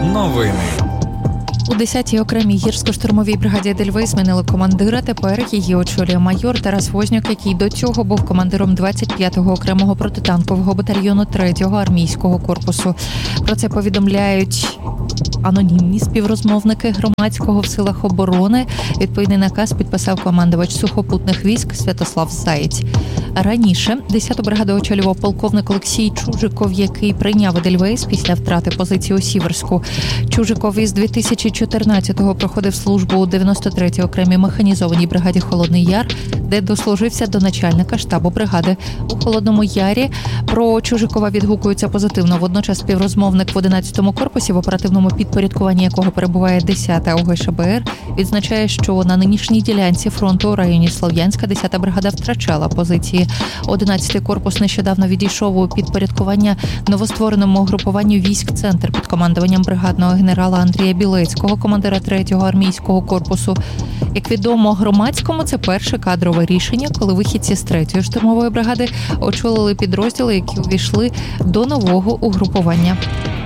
Новини. У 10-й окремій гірсько-штурмовій бригаді «Едельвейс» змінили командира. Тепер її очолює майор Тарас Вознюк, який до цього був командиром 25-го окремого протитанкового батальйону 3-го армійського корпусу. Про це повідомляють анонімні співрозмовники громадського в силах оборони. Відповідний наказ підписав командувач сухопутних військ Святослав Заєць. Раніше 10-ту бригаду очолював полковник Олексій Чужиков, який прийняв «Едельвейс» після втрати позиції у Сіверську. Чужиков із 2014-го проходив службу у 93-й окремій механізованій бригаді «Холодний Яр», де дослужився до начальника штабу бригади. У Холодному Ярі про Чужикова відгукуються позитивно. Водночас співрозмовник в 11-му корпусі, в оперативному підпорядкуванні якого перебуває 10-та ОГШБР, відзначає, що на нинішній ділянці фронту у районі Слов'янська 10-та бригада втрачала позиції. 11-й корпус нещодавно відійшов у підпорядкування новоствореному угрупуванню військ «Центр» під командуванням бригадного генерала Андрія Білецького, командира 3-го армійського корпусу. Як відомо громадському, це перше кадрове рішення, коли вихідці з 3-ї штурмової бригади очолили підрозділи, які увійшли до нового угрупування.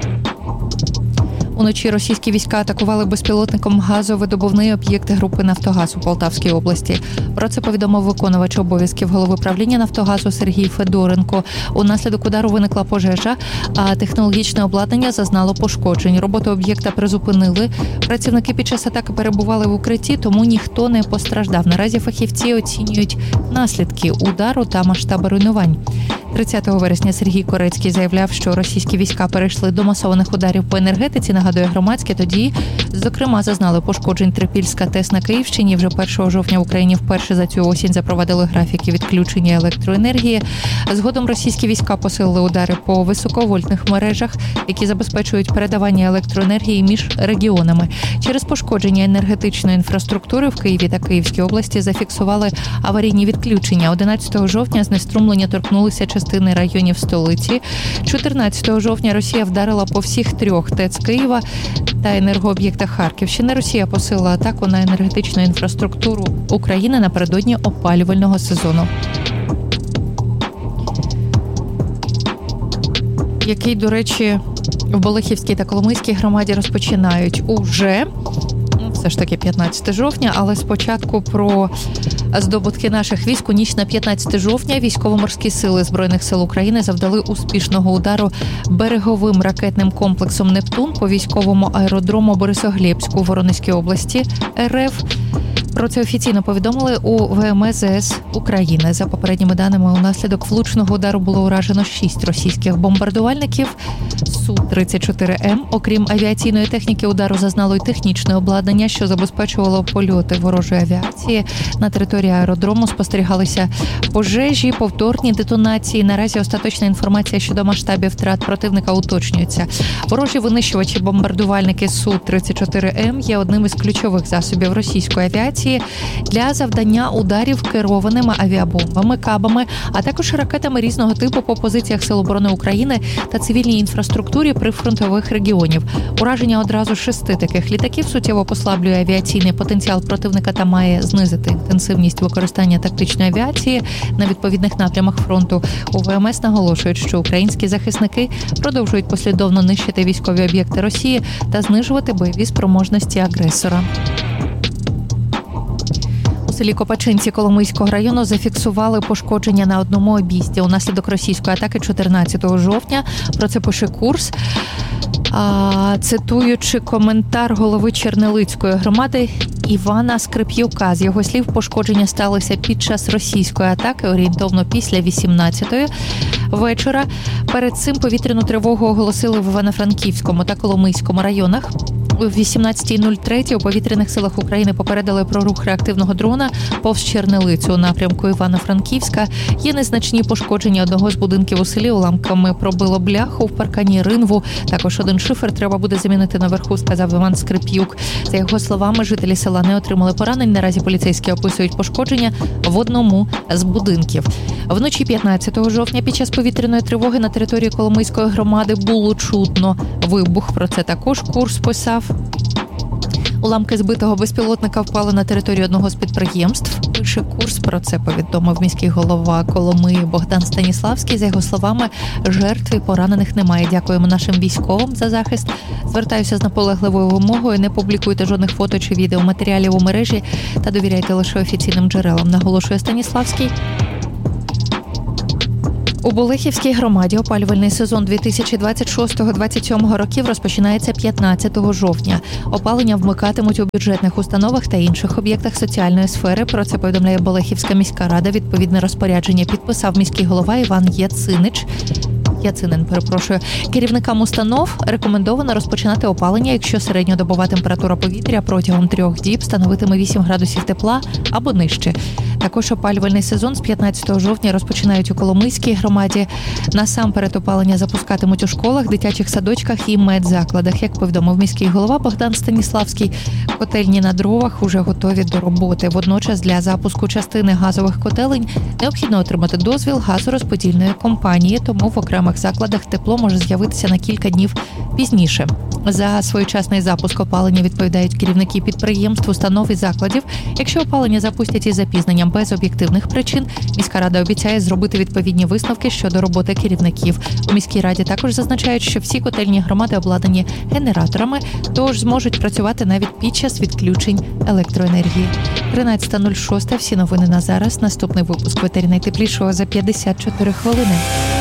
Уночі російські війська атакували безпілотником газовидобувний об'єкт групи «Нафтогаз» у Полтавській області. Про це повідомив виконувач обов'язків голови правління «Нафтогазу» Сергій Федоренко. Унаслідок удару виникла пожежа, а технологічне обладнання зазнало пошкоджень. Роботу об'єкта призупинили. Працівники під час атаки перебували в укритті, тому ніхто не постраждав. Наразі фахівці оцінюють наслідки удару та масштаби руйнувань. 30 вересня Сергій Корецький заявляв, що російські війська перейшли до масованих ударів по енергетиці, нагадує громадське. Тоді, зокрема, зазнали пошкоджень Трипільська ТЕС на Київщині. Вже 1 жовтня в Україні вперше за цю осінь запровадили графіки відключення електроенергії. Згодом російські війська посилили удари по високовольтних мережах, які забезпечують передавання електроенергії між регіонами. Через пошкодження енергетичної інфраструктури в Києві та Київській області зафіксували аварійні відключення. 11 жовтня знеструмлення торкнулися частини районів столиці. 14 жовтня Росія вдарила по всіх 3 ТЕЦ Києва та енергооб'єктах Харківщини. Росія посилила атаку на енергетичну інфраструктуру України напередодні опалювального сезону, який, до речі, в Болехівській та Коломийській громаді розпочинають уже все ж таки 15 жовтня, але спочатку про здобутки наших військ. У ніч на 15 жовтня військово-морські сили Збройних сил України завдали успішного удару береговим ракетним комплексом «Нептун» по військовому аеродрому Борисоглебську у Воронезькій області РФ. Про це офіційно повідомили у ВМС України. За попередніми даними, унаслідок влучного удару було уражено 6 російських бомбардувальників Су-34М. Окрім авіаційної техніки, удару зазнало й технічне обладнання, що забезпечувало польоти ворожої авіації. На території аеродрому спостерігалися пожежі, повторні детонації. Наразі остаточна інформація щодо масштабів втрат противника уточнюється. Ворожі винищувачі-бомбардувальники Су-34М є одним із ключових засобів російської авіації для завдання ударів керованими авіабомбами, кабами, а також ракетами різного типу по позиціях Сил оборони України та цивільній інфраструктурі прифронтових регіонів. Ураження одразу 6 таких літаків суттєво послаблює авіаційний потенціал противника та має знизити інтенсивність використання тактичної авіації на відповідних напрямах фронту. У ВМС наголошують, що українські захисники продовжують послідовно нищити військові об'єкти Росії та знижувати бойові спроможності агресора. У селі Копачинці Коломийського району зафіксували пошкодження на одному об'їзді унаслідок російської атаки 14 жовтня. Про це пише Курс. Цитуючи коментар голови Чернелицької громади Івана Скрип'юка, з його слів, пошкодження сталося під час російської атаки орієнтовно після 18-ї вечора. Перед цим повітряну тривогу оголосили в Івано-Франківському та Коломийському районах. О 18:03 у повітряних силах України попередили про рух реактивного дрона повз Чернелицю у напрямку Івано-Франківська. Є незначні пошкодження одного з будинків у селі. Уламками пробило бляху в паркані ринву. Також один шифер треба буде замінити наверху, сказав Іван Скрип'юк. За його словами, жителі села не отримали поранень. Наразі поліцейські описують пошкодження в одному з будинків. Вночі 15 жовтня під час повітряної тривоги на території Коломийської громади було чутно вибух. Про це також Курс писав. Уламки збитого безпілотника впали на територію одного з підприємств, перший курс. Про це повідомив міський голова Коломиї Богдан Станіславський. За його словами, жертв і поранених немає. Дякуємо нашим військовим за захист. Звертаюся з наполегливою вимогою: не публікуйте жодних фото чи відеоматеріалів у мережі та довіряйте лише офіційним джерелам, наголошує Станіславський. У Болехівській громаді опалювальний сезон 2026-2027 років розпочинається 15 жовтня. Опалення вмикатимуть у бюджетних установах та інших об'єктах соціальної сфери. Про це повідомляє Болехівська міська рада. Відповідне розпорядження підписав міський голова Іван Яцинин. Керівникам установ рекомендовано розпочинати опалення, якщо середньодобова температура повітря протягом 3 діб становитиме 8 градусів тепла або нижче. Також опалювальний сезон з 15 жовтня розпочинають у Коломийській громаді. Насамперед опалення запускатимуть у школах, дитячих садочках і медзакладах. Як повідомив міський голова Богдан Станіславський, котельні на дровах уже готові до роботи. Водночас для запуску частини газових котелень необхідно отримати дозвіл газорозподільної компанії, тому в окремих закладах тепло може з'явитися на кілька днів пізніше. За своєчасний запуск опалення відповідають керівники підприємств, установ і закладів. Якщо опалення запустять із запізненням без об'єктивних причин, міська рада обіцяє зробити відповідні висновки щодо роботи керівників. У міській раді також зазначають, що всі котельні громади обладнані генераторами, тож зможуть працювати навіть під час відключень електроенергії. 13:06. Всі новини на зараз. Наступний випуск «Ветері найтеплішого» за 54 хвилини.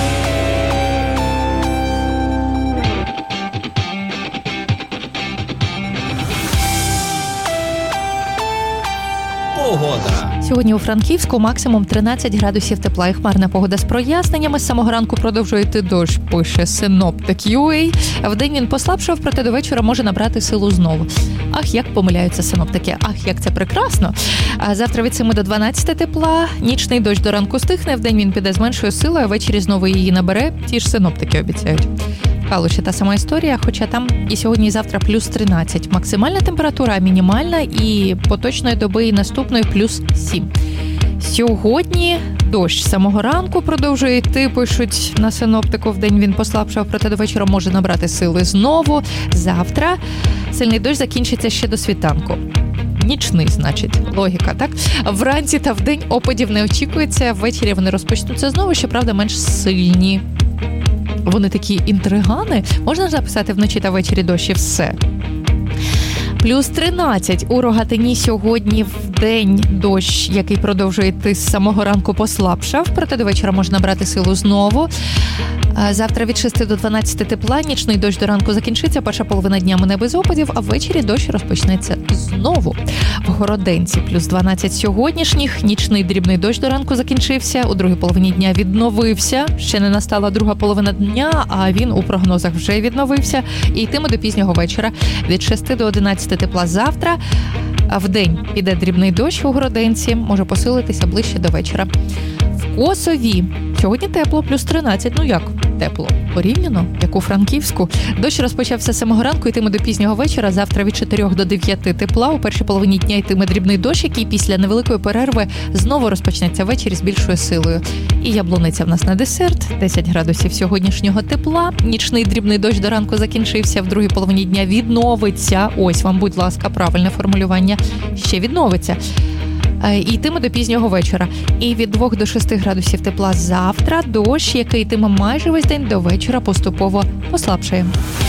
Погода. Сьогодні у Франківську максимум 13 градусів тепла і хмарна погода з проясненнями. З самого ранку продовжує йти дощ, пише Synoptic.ua. Вдень він послабшав, проте до вечора може набрати силу знову. Ах, як помиляються синоптики. Ах, як це прекрасно. А завтра від 7 до 12 тепла. Нічний дощ до ранку стихне. Вдень він піде з меншою силою, а ввечері знову її набере. Ті ж синоптики обіцяють. Калуші та сама історія, хоча там і сьогодні, і завтра плюс 13. Максимальна температура, мінімальна, і поточної доби і наступної плюс 7. Сьогодні дощ з самого ранку продовжує йти, пишуть на синоптику. Вдень він послабшав, проте до вечора може набрати сили знову. Завтра сильний дощ закінчиться ще до світанку. Нічний, значить, логіка, так? Вранці та вдень опадів не очікується, ввечері вони розпочнуться знову, щоправда, менш сильні. Вони такі інтригани. Можна записати вночі та ввечері дощ і все. Плюс 13 у Рогатині сьогодні вдень дощ, який продовжує йти з самого ранку, послабшав, проте до вечора може набрати силу знову. Завтра від 6 до 12 тепла, нічний дощ до ранку закінчиться, перша половина дня мине без опадів, а ввечері дощ розпочнеться знову. В Городенці плюс 12 сьогоднішніх, нічний дрібний дощ до ранку закінчився, у другій половині дня відновився, ще не настала друга половина дня, а він у прогнозах вже відновився і йтиме до пізнього вечора. Від 6 до 11 тепла завтра, а вдень піде дрібний дощ у Городенці, може посилитися ближче до вечора. В Косові сьогодні тепло, плюс 13, ну як тепло? Порівняно, як у Франківську. Дощ розпочався з самого ранку, йтиме до пізнього вечора. Завтра від 4 до 9 тепла. У першій половині дня йтиме дрібний дощ, який після невеликої перерви знову розпочнеться ввечері з більшою силою. І яблуниця в нас на десерт. 10 градусів сьогоднішнього тепла. Нічний дрібний дощ до ранку закінчився. В другій половині дня відновиться. Ось вам, будь ласка, правильне формулювання. Ще відновиться. І йтиме до пізнього вечора. І від 2 до 6 градусів тепла завтра дощ, який йтиме майже весь день, до вечора поступово послабшає.